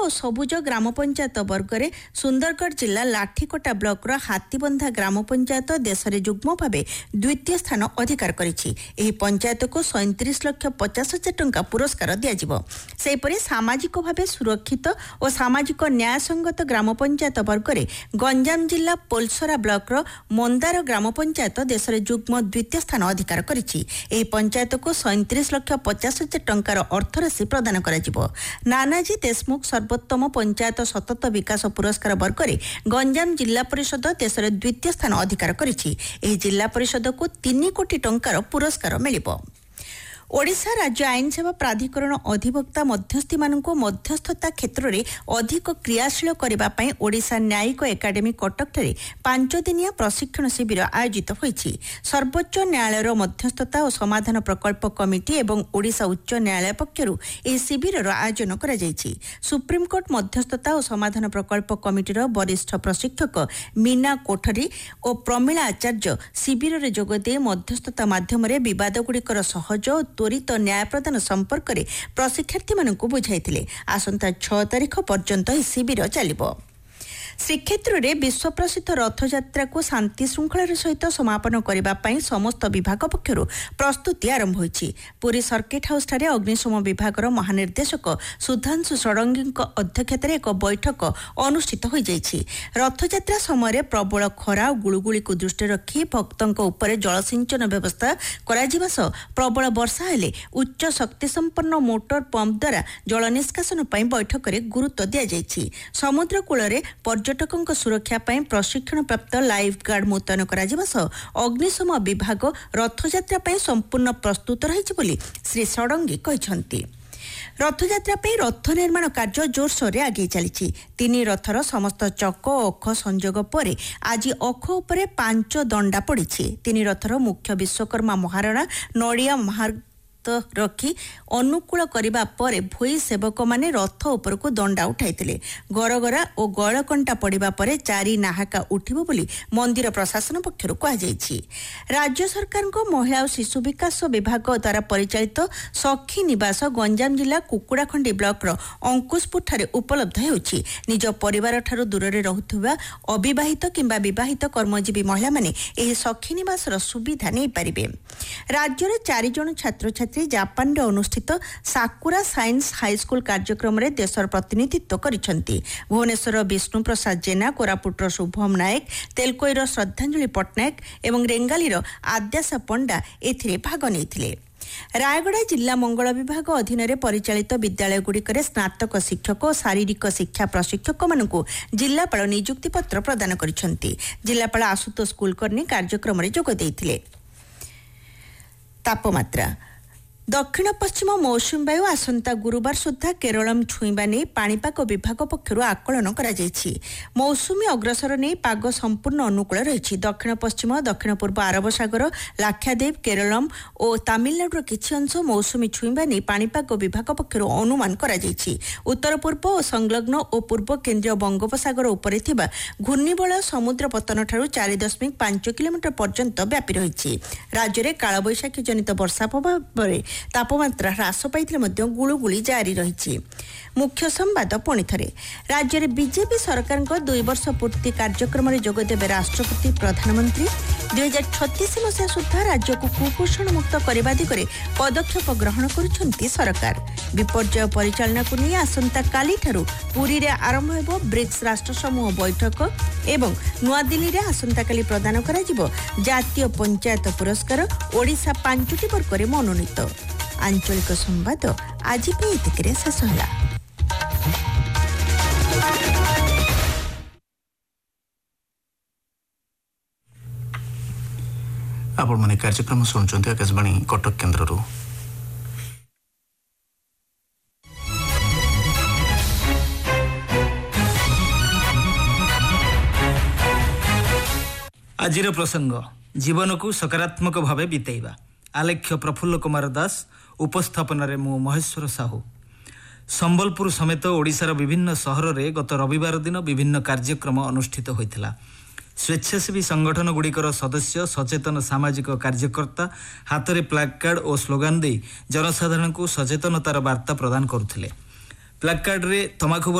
ଓ ସବୁଜ ଗ୍ରାମ ପଞ୍ଚାୟତ ବର୍ଗରେ ସୁନ୍ଦରଗଡ଼ ଜିଲ୍ଲା ଲାଠିକଟା ବ୍ଲକର ହାତୀବନ୍ଧା ଗ୍ରାମ ପଞ୍ଚାୟତ ଦେଶରେ ଯୁଗ୍ମ ଭାବେ ଦ୍ୱିତୀୟ ସ୍ଥାନ ଅଧିକାର କରିଛି। ଏହି ପଞ୍ଚାୟତକୁ 37,50,000 ଟଙ୍କା ପୁରସ୍କାର ଦିଆଯିବ। ସେହିପରି ସାମାଜିକ ଭାବେ ସୁରକ୍ଷିତ ଓ ସାମାଜିକ ନ୍ୟାୟସଙ୍ଗତ ଗ୍ରାମ ପଞ୍ଚାୟତ ବର୍ଗରେ ଗଞ୍ଜାମ ଜିଲ୍ଲା ପୋଲସରା ବ୍ଲକର ମନ୍ଦାର ଗ୍ରାମ ପଞ୍ଚାୟତ ଦେଶରେ ଯୁଗ୍ମ ଦ୍ୱିତୀୟ ସ୍ଥାନ ଅଧିକାର କରିଛି। ଏହି ପଞ୍ଚାୟତକୁ 37,50,000 ଟଙ୍କାର ଅର୍ଥରାଶି ପ୍ରଦାନ କରାଯିବ। ନାନାଜୀ ଦେଶମୁଖ ସର୍ବୋତ୍ତମ ପଞ୍ଚାୟତ ସତତ ବିକାଶ ପୁରସ୍କାର ବର୍ଗରେ ଗଞ୍ଜାମ ଜିଲ୍ଲା ପରିଷଦ ଦେଶରେ ଦ୍ୱିତୀୟ ସ୍ଥାନ ଅଧିକାର କରିଛି। ଏହି ଜିଲ୍ଲା ପରିଷଦକୁ 3 କୋଟି ଟଙ୍କାର ପୁରସ୍କାର ମିଳିବ। ଓଡ଼ିଶା ରାଜ୍ୟ ଆଇନ ସେବା ପ୍ରାଧିକରଣ ଅଧିବକ୍ତା ମଧ୍ୟସ୍ଥିମାନଙ୍କୁ ମଧ୍ୟସ୍ଥତା କ୍ଷେତ୍ରରେ ଅଧିକ କ୍ରିୟାଶୀଳ କରିବା ପାଇଁ ଓଡ଼ିଶା ନ୍ୟାୟିକ ଏକାଡେମୀ କଟକଠାରେ 5 ଦିନିଆ ପ୍ରଶିକ୍ଷଣ ଶିବିର ଆୟୋଜିତ ହୋଇଛି। ସର୍ବୋଚ୍ଚ ନ୍ୟାୟାଳୟର ମଧ୍ୟସ୍ଥତା ଓ ସମାଧାନ ପ୍ରକଳ୍ପ କମିଟି ଏବଂ ଓଡ଼ିଶା ଉଚ୍ଚ ନ୍ୟାୟାଳୟ ପକ୍ଷରୁ ଏହି ଶିବିରର ଆୟୋଜନ କରାଯାଇଛି। ସୁପ୍ରିମକୋର୍ଟ ମଧ୍ୟସ୍ଥତା ଓ ସମାଧାନ ପ୍ରକଳ୍ପ କମିଟିର ବରିଷ୍ଠ ପ୍ରଶିକ୍ଷକ ମୀନା କୋଠରୀ ଓ ପ୍ରମିଳା ଆଚାର୍ଯ୍ୟ ଶିବିରରେ ଯୋଗଦେଇ ମଧ୍ୟସ୍ଥତା ମାଧ୍ୟମରେ ବିବାଦଗୁଡ଼ିକର ସହଜ ଓ ତ୍ୱରିତ ନ୍ୟାୟ ପ୍ରଦାନ ସମ୍ପର୍କରେ ପ୍ରଶିକ୍ଷାର୍ଥୀମାନଙ୍କୁ ବୁଝାଇଥିଲେ। ଆସନ୍ତା 6 ତାରିଖ ପର୍ଯ୍ୟନ୍ତ ଏହି ଶିବିର ଚାଲିବ। ଶ୍ରୀକ୍ଷେତ୍ରରେ ବିଶ୍ୱପ୍ରସିଦ୍ଧ ରଥଯାତ୍ରାକୁ ଶାନ୍ତି ଶୃଙ୍ଖଳାର ସହିତ ସମାପନ କରିବା ପାଇଁ ସମସ୍ତ ବିଭାଗ ପକ୍ଷରୁ ପ୍ରସ୍ତୁତି ଆରମ୍ଭ ହୋଇଛି। ପୁରୀ ସର୍କିଟ୍ ହାଉସ୍ଠାରେ ଅଗ୍ନିଶମ ବିଭାଗର ମହାନିର୍ଦ୍ଦେଶକ ସୁଧାଂଶୁ ଷଡ଼ଙ୍ଗୀଙ୍କ ଅଧ୍ୟକ୍ଷତାରେ ଏକ ବୈଠକ ଅନୁଷ୍ଠିତ ହୋଇଯାଇଛି। ରଥଯାତ୍ରା ସମୟରେ ପ୍ରବଳ ଖରା ଓ ଗୁଳୁଗୁଳିକୁ ଦୃଷ୍ଟିରେ ରଖି ଭକ୍ତଙ୍କ ଉପରେ ଜଳସିଞ୍ଚନ ବ୍ୟବସ୍ଥା କରାଯିବା ସହ ପ୍ରବଳ ବର୍ଷା ହେଲେ ଉଚ୍ଚ ଶକ୍ତିସମ୍ପନ୍ନ ମୋଟର ପମ୍ପ ଦ୍ୱାରା ଜଳ ନିଷ୍କାସନ ପାଇଁ ବୈଠକରେ ଗୁରୁତ୍ୱ ଦିଆଯାଇଛି। ସମୁଦ୍ର କୂଳରେ ପର୍ଯ୍ୟଟକଙ୍କ ସୁରକ୍ଷା ପାଇଁ ପ୍ରଶିକ୍ଷଣପ୍ରାପ୍ତ ଲାଇଫ୍ ଗାର୍ଡ ମୁତୟନ କରାଯିବା ସହ ଅଗ୍ନିଶମ ବିଭାଗ ରଥଯାତ୍ରା ପାଇଁ ସମ୍ପୂର୍ଣ୍ଣ ପ୍ରସ୍ତୁତ ରହିଛି ବୋଲି ଶ୍ରୀ ଷଡ଼ଙ୍ଗୀ କହିଛନ୍ତି। ରଥଯାତ୍ରା ପାଇଁ ରଥ ନିର୍ମାଣ କାର୍ଯ୍ୟ ଜୋରସୋରରେ ଆଗେଇ ଚାଲିଛି। 3 ରଥର ସମସ୍ତ ଚକ ଓ ଅଖ ସଂଯୋଗ ପରେ ଆଜି ଅଖ ଉପରେ 5 ଦଣ୍ଡା ପଡ଼ିଛି। 3 ରଥର ମୁଖ୍ୟ ବିଶ୍ୱକର୍ମା ମହାରଣା ନଡ଼ିଆ ରଖି ଅନୁକୂଳ କରିବା ପରେ ଭୋଇ ସେବକମାନେ ରଥ ଉପରକୁ ଦଣ୍ଡା ଉଠାଇଥିଲେ। ଗରଗରା ଓ ଗଳକଣ୍ଟା ପଡ଼ିବା ପରେ 4 ନାହାକା ଉଠିବ ବୋଲି ମନ୍ଦିର ପ୍ରଶାସନ ପକ୍ଷରୁ କୁହାଯାଇଛି। ରାଜ୍ୟ ସରକାରଙ୍କ ମହିଳା ଓ ଶିଶୁ ବିକାଶ ବିଭାଗ ଦ୍ୱାରା ପରିଚାଳିତ ସଖୀ ନିବାସ ଗଞ୍ଜାମ ଜିଲ୍ଲା କୁକୁଡ଼ାଖଣ୍ଡି ବ୍ଲକର ଅଙ୍କୁଶପୁରଠାରେ ଉପଲବ୍ଧ ହେଉଛି। ନିଜ ପରିବାରଠାରୁ ଦୂରରେ ରହୁଥିବା ଅବିବାହିତ କିମ୍ବା ବିବାହିତ କର୍ମଜୀବୀ ମହିଳାମାନେ ଏହି ସଖୀ ନିବାସର ସୁବିଧା ନେଇପାରିବେ। ରାଜ୍ୟରେ 4 ଜଣ ଛାତ୍ରଛାତ୍ରୀ ଜାପାନରେ ଅନୁଷ୍ଠିତ ସାକୁରା ସାଇନ୍ସ ହାଇସ୍କୁଲ କାର୍ଯ୍ୟକ୍ରମରେ ଦେଶର ପ୍ରତିନିଧିତ୍ୱ କରିଛନ୍ତି। ଭୁବନେଶ୍ୱରର ବିଷ୍ଣୁ ପ୍ରସାଦ ଜେନା, କୋରାପୁଟର ଶୁଭମ ନାୟକ, ତେଲକୋଇର ଶ୍ରଦ୍ଧାଞ୍ଜଳି ପଟ୍ଟନାୟକ ଏବଂ ରେଙ୍ଗାଲିର ଆଦ୍ୟାସା ପଣ୍ଡା ଏଥିରେ ଭାଗ ନେଇଥିଲେ। ରାୟଗଡ଼ା ଜିଲ୍ଲା ମଙ୍ଗଳ ବିଭାଗ ଅଧୀନରେ ପରିଚାଳିତ ବିଦ୍ୟାଳୟଗୁଡ଼ିକରେ ସ୍ନାତକ ଶିକ୍ଷକ ଓ ଶାରୀରିକ ଶିକ୍ଷା ପ୍ରଶିକ୍ଷକମାନଙ୍କୁ ଜିଲ୍ଲାପାଳ ନିଯୁକ୍ତିପତ୍ର ପ୍ରଦାନ କରିଛନ୍ତି। ଜିଲ୍ଲାପାଳ ଆଶୁତୋଷ କୁଲକର୍ଣ୍ଣୀ କାର୍ଯ୍ୟକ୍ରମରେ ଯୋଗ ଦେଇଥିଲେ। ତାପମାତ୍ରା ଦକ୍ଷିଣ ପଶ୍ଚିମ ମୌସୁମୀ ବାୟୁ ଆସନ୍ତା ଗୁରୁବାର ସୁଦ୍ଧା କେରଳମ୍ ଛୁଇଁବା ନେଇ ପାଣିପାଗ ବିଭାଗ ପକ୍ଷରୁ ଆକଳନ କରାଯାଇଛି। ମୌସୁମୀ ଅଗ୍ରସର ନେଇ ପାଗ ସମ୍ପୂର୍ଣ୍ଣ ଅନୁକୂଳ ରହିଛି। ଦକ୍ଷିଣ ପଶ୍ଚିମ ଦକ୍ଷିଣ ପୂର୍ବ ଆରବ ସାଗର, ଲାକ୍ଷାଦ୍ୱୀପ, କେରଳମ୍ ଓ ତାମିଲନାଡୁର କିଛି ଅଂଶ ମୌସୁମୀ ଛୁଇଁବା ନେଇ ପାଣିପାଗ ବିଭାଗ ପକ୍ଷରୁ ଅନୁମାନ କରାଯାଇଛି। ଉତ୍ତର ପୂର୍ବ ଓ ସଂଲଗ୍ନ ଓ ପୂର୍ବ କେନ୍ଦ୍ରୀୟ ବଙ୍ଗୋପସାଗର ଉପରେ ଥିବା ଘୂର୍ଣ୍ଣିବଳୟ ସମୁଦ୍ର ପତନଠାରୁ 4.5 କିଲୋମିଟର ପର୍ଯ୍ୟନ୍ତ ବ୍ୟାପି ରହିଛି। ରାଜ୍ୟରେ କାଳବୈଶାଖୀ ଜନିତ ବର୍ଷା ପ୍ରଭାବରେ ତାପମାତ୍ରା ହ୍ରାସ ପାଇଥିଲେ ମଧ୍ୟ ଗୁଳୁଗୁଳି ଜାରି ରହିଛି। ମୁଖ୍ୟ ସମ୍ବାଦ ପୁଣିଥରେ। ରାଜ୍ୟରେ ବିଜେପି ସରକାରଙ୍କ 2 ବର୍ଷ ପୂର୍ତ୍ତି କାର୍ଯ୍ୟକ୍ରମରେ ଯୋଗଦେବେ ରାଷ୍ଟ୍ରପତି ପ୍ରଧାନମନ୍ତ୍ରୀ। 2036 ମସିହା ସୁଦ୍ଧା ରାଜ୍ୟକୁ କୁପୋଷଣ ମୁକ୍ତ କରିବା ଦିଗରେ ପଦକ୍ଷେପ ଗ୍ରହଣ କରୁଛନ୍ତି ସରକାର। ବିପର୍ଯ୍ୟୟ ପରିଚାଳନାକୁ ନେଇ ଆସନ୍ତାକାଲିଠାରୁ ପୁରୀରେ ଆରମ୍ଭ ହେବ ବ୍ରିକ୍ସ ରାଷ୍ଟ୍ରସମୂହ ବୈଠକ ଏବଂ ନୂଆଦିଲ୍ଲୀରେ ଆସନ୍ତାକାଲି ପ୍ରଦାନ କରାଯିବ ଜାତୀୟ ପଞ୍ଚାୟତ ପୁରସ୍କାର। ଓଡ଼ିଶା 5ଟି ବର୍ଗରେ ମନୋନୀତ। ଆଞ୍ଚଳିକ ସମ୍ବାଦ ଆଜି ପାଇଁ ଏତିକିରେ ଶେଷ ହେଲା। ଆପଣମାନେ କାର୍ଯ୍ୟକ୍ରମ ଶୁଣୁଛନ୍ତି ଆକାଶବାଣୀ କଟକ କେନ୍ଦ୍ରରୁ। ଆଜିର ପ୍ରସଙ୍ଗ ଜୀବନକୁ ସକାରାତ୍ମକ ଭାବେ ବିତେଇବା। ଆଲେଖ୍ୟ ପ୍ରଫୁଲ୍ଲ କୁମାର ଦାସ, ଉପସ୍ଥାପନାରେ ମୁଁ ମହେଶ୍ୱର ସାହୁ। ସମ୍ବଲପୁର ସମେତ ଓଡ଼ିଶାର ବିଭିନ୍ନ ସହରରେ ଗତ ରବିବାର ଦିନ ବିଭିନ୍ନ କାର୍ଯ୍ୟକ୍ରମ ଅନୁଷ୍ଠିତ ହୋଇଥିଲା। ସ୍ୱେଚ୍ଛାସେବୀ ସଂଗଠନଗୁଡ଼ିକର ସଦସ୍ୟ, ସଚେତନ ସାମାଜିକ କାର୍ଯ୍ୟକର୍ତ୍ତା ହାତରେ ପ୍ଲାକାର୍ଡ ଓ ସ୍ଲୋଗାନ ଦେଇ ଜନସାଧାରଣଙ୍କୁ ସଚେତନତାର ବାର୍ତ୍ତା ପ୍ରଦାନ କରୁଥିଲେ। ପ୍ଲାକାର୍ଡରେ ତମାଖୁ